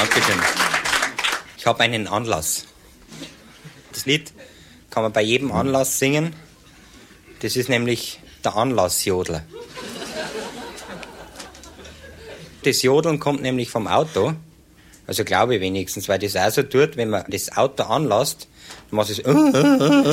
Dankeschön. Ich habe einen Anlass. Das Lied kann man bei jedem Anlass singen. Das ist nämlich der Anlassjodler. Das Jodeln kommt nämlich vom Auto. Also glaube ich wenigstens, weil das auch so tut, wenn man das Auto anlässt, dann macht es